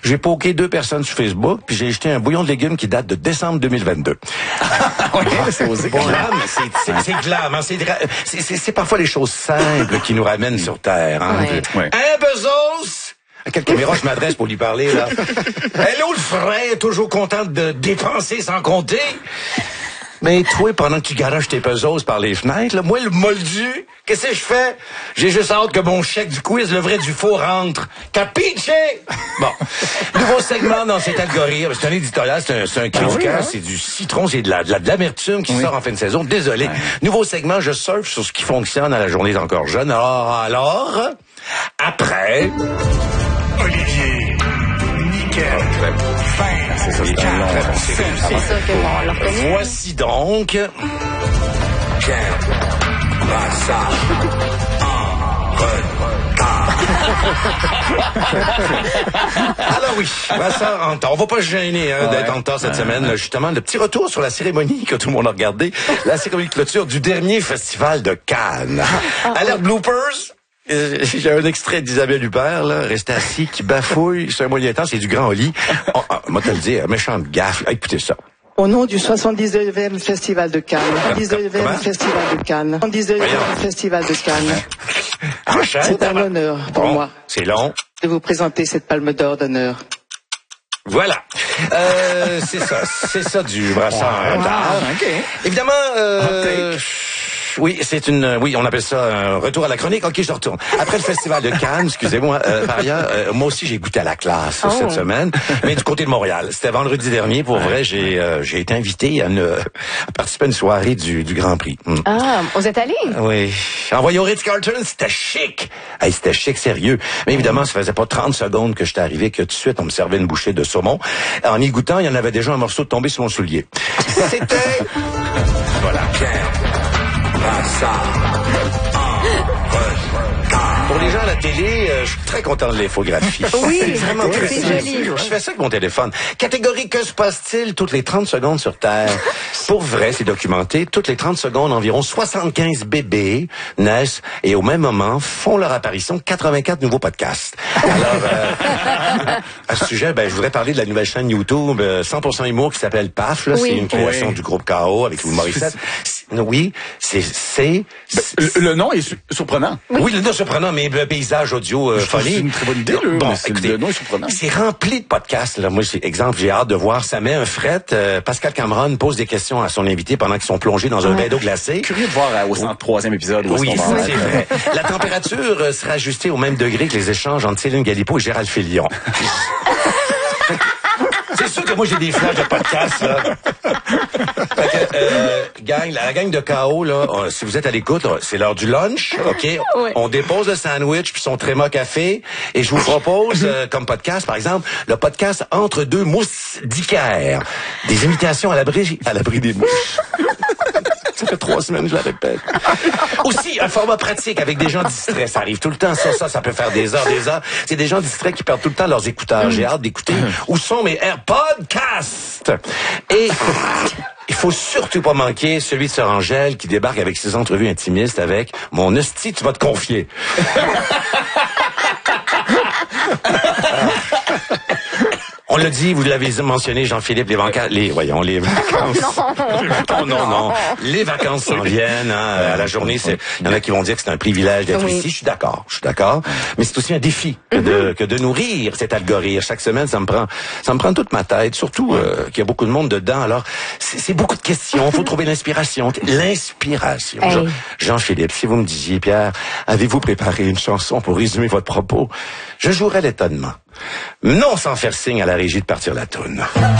j'ai poké 2 personnes sur Facebook, puis j'ai jeté un bouillon de légumes qui date de décembre 2022. Oui, c'est osé quand même. C'est glam, hein, c'est parfois les choses simples qui nous ramènent sur Terre. Hein. Ouais. Hein, Bezos? À quelle caméra je m'adresse pour lui parler, là? Hello, le frère, toujours content de dépenser sans compter? Mais toi, pendant que tu garages tes puzzles par les fenêtres, là, moi, le moldu, qu'est-ce que je fais? J'ai juste hâte que mon chèque du quiz, le vrai du faux, rentre. Capiche? Bon. Nouveau segment dans cet algorithme. C'est un éditorial, c'est un cri du cœur, c'est du citron, c'est de l'amertume qui sort en fin de saison. Désolé. Ouais. Nouveau segment, je surfe sur ce qui fonctionne à la journée encore jeune. Alors, après... Olivier, nickel, fin, c'est ça, c'est un long. C'est ça que on l'a reconnu. Voici donc... Alors oui, Brassard en retard. On va pas se gêner d'être en retard cette semaine. Là, justement, le petit retour sur la cérémonie que tout le monde a regardé. La cérémonie de clôture du dernier festival de Cannes. Alerte bloopers. J'ai un extrait d'Isabelle Huppert, là, resté assis, qui bafouille sur un moyen temps, c'est du grand Oli. Moi, te le dire, méchante gaffe. Écoutez ça. Au nom du 79e Festival de Cannes, 79e Festival de Cannes, 79e Festival de Cannes, c'est un honneur pour moi c'est long. de vous présenter cette palme d'or d'honneur. Voilà. C'est ça du Brassard en retard. Okay. Évidemment, oui, oui, on appelle ça un retour à la chronique. OK, je retourne. Après le festival de Cannes, excusez-moi, par ailleurs, moi aussi j'ai goûté à la classe cette semaine, mais du côté de Montréal. C'était vendredi dernier, pour vrai, j'ai été invité à participer à une soirée du Grand Prix. Ah, vous êtes allé? Oui. Envoyé au Ritz-Carlton, c'était chic. Hey, c'était chic, sérieux. Mais évidemment, ça faisait pas 30 secondes que j'étais arrivé que tout de suite, on me servait une bouchée de saumon. En y goûtant, il y en avait déjà un morceau de tombé sur mon soulier. C'était... Voilà. Pour les gens à la télé, je suis très content de l'infographie. Oui, c'est vraiment très c'est joli. Je fais ça avec mon téléphone. Catégorie que se passe-t-il toutes les 30 secondes sur Terre? Pour vrai, c'est documenté. Toutes les 30 secondes, environ 75 bébés naissent et au même moment font leur apparition 84 nouveaux podcasts. Alors, à ce sujet, je voudrais parler de la nouvelle chaîne YouTube 100% Humour qui s'appelle PAF. Là, c'est une création du groupe KO avec Louis Morissette. Oui, le nom est surprenant. Oui, le nom est surprenant, mais le paysage audio folie. C'est une très bonne idée, Bon, écoutez, le nom est surprenant. C'est rempli de podcasts. Là. Moi, exemple, j'ai hâte de voir. Ça met un fret. Pascal Cameron pose des questions à son invité pendant qu'ils sont plongés dans un bain d'eau glacée. Curieux de voir au 103e épisode. Oui, c'est vrai. La température sera ajustée au même degré que les échanges entre Céline Galipo et Gérald Filion. C'est sûr que moi, j'ai des flashs de podcast, là. La gang de KO, là, si vous êtes à l'écoute, c'est l'heure du lunch, OK? Oui. On dépose le sandwich puis son tréma café et je vous propose, comme podcast, par exemple, le podcast Entre deux mousses d'Icaire. Des imitations à l'abri des mouches. Ça fait 3 semaines que je la répète. Aussi, un format pratique avec des gens distraits. Ça arrive tout le temps. Ça peut faire des heures. C'est des gens distraits qui perdent tout le temps leurs écouteurs. J'ai hâte d'écouter où sont mes AirPodcasts. Et il faut surtout pas manquer celui de Sœur Angèle qui débarque avec ses entrevues intimistes avec Mon hostie, tu vas te confier. On l'a dit, vous l'avez mentionné, Jean-Philippe, les vacances. Non. Les vacances s'en viennent, à la journée. Il y en a qui vont dire que c'est un privilège d'être ici. Je suis d'accord. Mais c'est aussi un défi que de nourrir cet algorithme. Chaque semaine, ça me prend toute ma tête. Surtout, qu'il y a beaucoup de monde dedans. Alors, c'est beaucoup de questions. Faut trouver l'inspiration. L'inspiration. Hey. Jean-Philippe, si vous me disiez, Pierre, avez-vous préparé une chanson pour résumer votre propos? Je jouerais l'étonnement. Non sans faire signe à la régie de partir la toune.